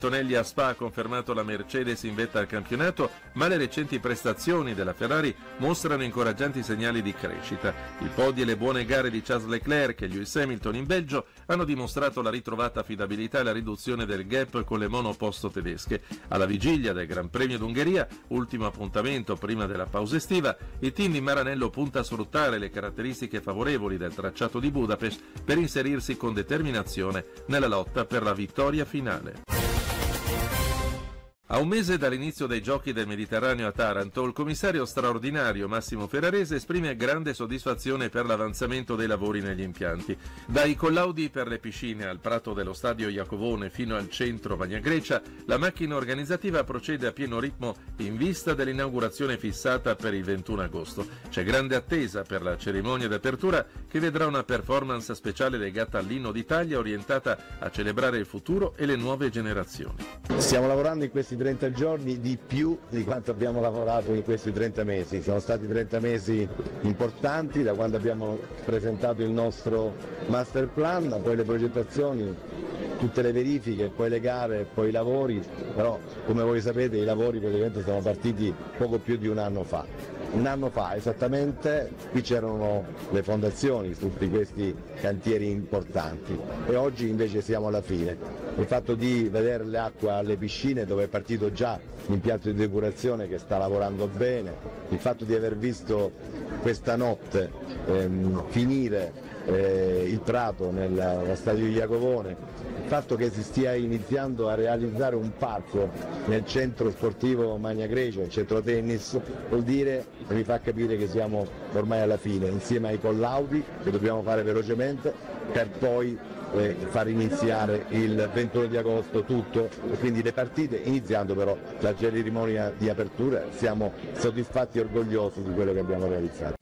Antonelli a Spa ha confermato la Mercedes in vetta al campionato, ma le recenti prestazioni della Ferrari mostrano incoraggianti segnali di crescita. I podi e le buone gare di Charles Leclerc e Lewis Hamilton in Belgio hanno dimostrato la ritrovata affidabilità e la riduzione del gap con le monoposto tedesche. Alla vigilia del Gran Premio d'Ungheria, ultimo appuntamento prima della pausa estiva, il team di Maranello punta a sfruttare le caratteristiche favorevoli del tracciato di Budapest per inserirsi con determinazione nella lotta per la vittoria finale. A un mese dall'inizio dei Giochi del Mediterraneo a Taranto, il commissario straordinario Massimo Ferrarese esprime grande soddisfazione per l'avanzamento dei lavori negli impianti. Dai collaudi per le piscine al prato dello stadio Iacovone fino al centro Magna Grecia, la macchina organizzativa procede a pieno ritmo in vista dell'inaugurazione fissata per il 21 agosto. C'è grande attesa per la cerimonia d'apertura che vedrà una performance speciale legata all'inno d'Italia orientata a celebrare il futuro e le nuove generazioni. Stiamo lavorando in questi 30 giorni di più di quanto abbiamo lavorato in questi 30 mesi. Sono stati 30 mesi importanti da quando abbiamo presentato il nostro master plan, poi le progettazioni, tutte le verifiche, poi le gare, poi i lavori, però come voi sapete i lavori praticamente sono partiti poco più di un anno fa. Un anno fa esattamente qui c'erano le fondazioni su tutti questi cantieri importanti e oggi invece siamo alla fine. Il fatto di vedere l'acqua alle piscine dove è partito già l'impianto di depurazione che sta lavorando bene, il fatto di aver visto questa notte finire il prato nello stadio di Iacovone, il fatto che si stia iniziando a realizzare un parco nel centro sportivo Magna Grecia, il centro tennis, vuol dire e mi fa capire che siamo ormai alla fine, insieme ai collaudi che dobbiamo fare velocemente per poi far iniziare il 21 di agosto tutto e quindi le partite, iniziando però la cerimonia di apertura. Siamo soddisfatti e orgogliosi di quello che abbiamo realizzato.